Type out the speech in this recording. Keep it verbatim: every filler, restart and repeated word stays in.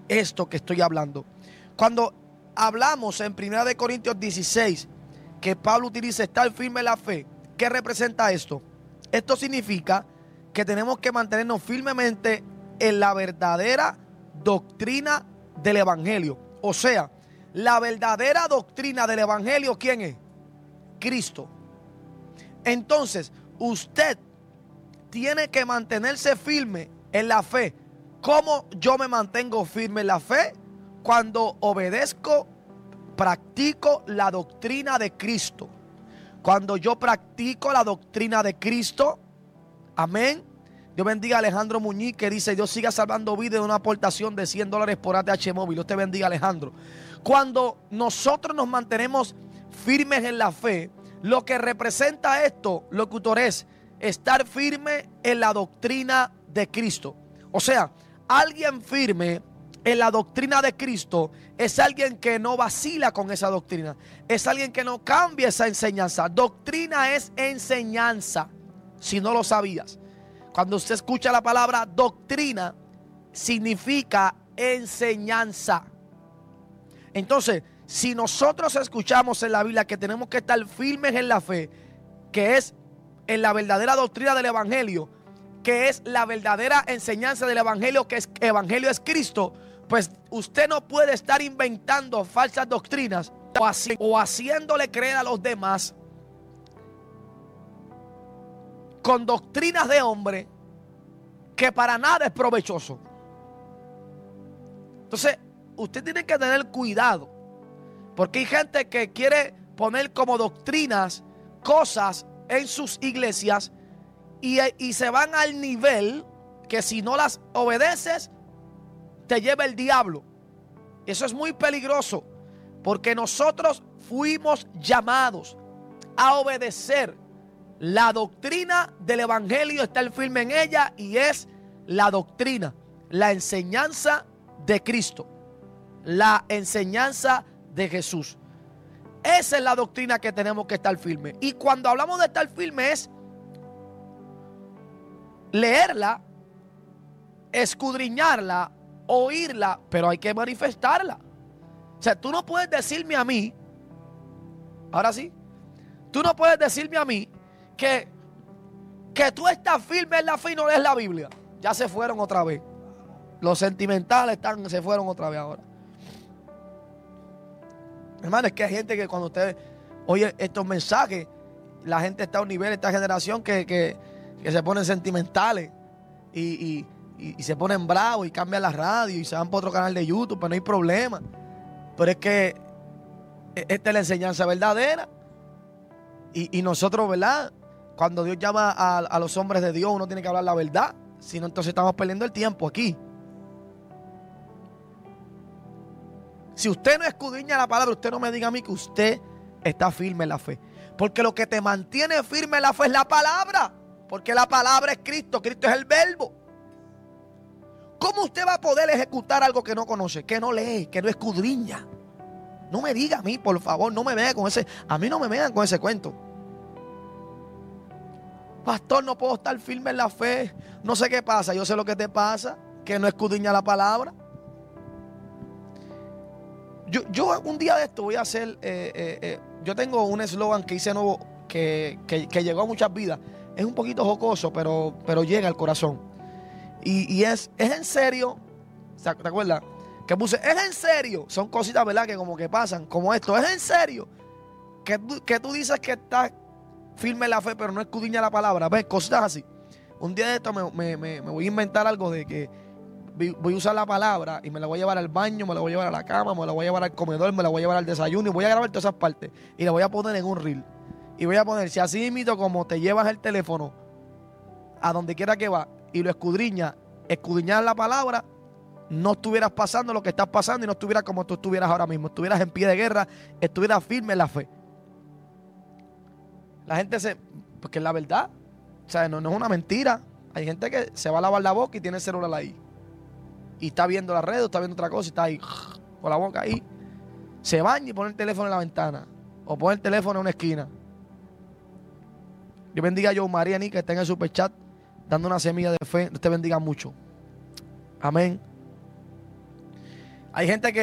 esto que estoy hablando. Cuando hablamos en primera de Corintios dieciséis que Pablo utiliza estar firme en la fe, ¿qué representa esto? Esto significa que tenemos que mantenernos firmemente en la verdadera doctrina del evangelio. O sea, la verdadera doctrina del evangelio, ¿quién es? Cristo. Entonces, usted tiene que mantenerse firme en la fe. ¿Cómo yo me mantengo firme en la fe? Cuando obedezco, practico la doctrina de Cristo. Cuando yo practico la doctrina de Cristo, amén. Dios bendiga a Alejandro Muñiz, que dice: Dios siga salvando vidas, de una aportación de cien dólares por A T H móvil. Dios te bendiga, Alejandro. Cuando nosotros nos mantenemos firmes en la fe, lo que representa esto, locutor, es estar firme en la doctrina de Cristo. O sea, alguien firme en la doctrina de Cristo es alguien que no vacila con esa doctrina. Es alguien que no cambia esa enseñanza. Doctrina es enseñanza, si no lo sabías. Cuando usted escucha la palabra doctrina, significa enseñanza. Entonces, si nosotros escuchamos en la Biblia que tenemos que estar firmes en la fe, que es en la verdadera doctrina del evangelio, que es la verdadera enseñanza del evangelio, que es evangelio es Cristo, pues usted no puede estar inventando falsas doctrinas o, haci o haciéndole creer a los demás con doctrinas de hombre que para nada es provechoso. Entonces, usted tiene que tener cuidado, porque hay gente que quiere poner como doctrinas cosas en sus iglesias y, y se van al nivel que si no las obedeces te lleva el diablo. Eso es muy peligroso, porque nosotros fuimos llamados a obedecer la doctrina del evangelio, estar firme en ella, y es la doctrina, la enseñanza de Cristo, la enseñanza de Jesús. Esa es la doctrina que tenemos que estar firme. Y cuando hablamos de estar firme es leerla, escudriñarla, oírla, pero hay que manifestarla. O sea, tú no puedes decirme a mí, ahora sí, tú no puedes decirme a mí que, que tú estás firme en la fe y no lees la Biblia. Ya se fueron otra vez. Los sentimentales están, se fueron otra vez ahora. Hermano, es que hay gente que cuando usted oye estos mensajes, la gente está a un nivel, esta generación, que, que, que se ponen sentimentales y, y, y, y se ponen bravos y cambian la radio y se van por otro canal de YouTube, pero no hay problema. Pero es que esta es la enseñanza verdadera. Y, y nosotros, ¿verdad? Cuando Dios llama a, a los hombres de Dios, uno tiene que hablar la verdad. Si no, entonces estamos perdiendo el tiempo aquí. Si usted no escudriña la palabra, usted no me diga a mí que usted está firme en la fe. Porque lo que te mantiene firme en la fe es la palabra. Porque la palabra es Cristo. Cristo es el verbo. ¿Cómo usted va a poder ejecutar algo que no conoce, que no lee, que no escudriña? No me diga a mí, por favor, no me vea con ese, a mí no me vean con ese cuento. Pastor, no puedo estar firme en la fe. No sé qué pasa. Yo sé lo que te pasa, que no escudriña la palabra. Yo, yo un día de esto voy a hacer, eh, eh, eh, yo tengo un eslogan que hice nuevo, que, que, que llegó a muchas vidas. Es un poquito jocoso, pero, pero llega al corazón. Y, y es, es en serio. ¿Te acuerdas? Que puse, es en serio. Son cositas, ¿verdad? Que como que pasan, como esto. Es en serio. Que, que tú dices que estás firme en la fe, pero no escudriña la palabra. ¿Ves? Cositas así. Un día de esto me, me, me, me voy a inventar algo de que voy a usar la palabra y me la voy a llevar al baño, me la voy a llevar a la cama, me la voy a llevar al comedor, me la voy a llevar al desayuno y voy a grabar todas esas partes y la voy a poner en un reel. Y voy a poner, si así imito como te llevas el teléfono a donde quiera que va y lo escudriñas, escudriñar la palabra, no estuvieras pasando lo que estás pasando y no estuvieras como tú estuvieras ahora mismo, estuvieras en pie de guerra, estuvieras firme en la fe. La gente se, porque es la verdad, o sea, no, no es una mentira. Hay gente que se va a lavar la boca y tiene el celular ahí. Y está viendo la red, o está viendo otra cosa y está ahí con la boca ahí. Se baña y pone el teléfono en la ventana. O pone el teléfono en una esquina. Dios bendiga a Joe María Ni, que está en el superchat dando una semilla de fe. Dios te bendiga mucho. Amén. Hay gente que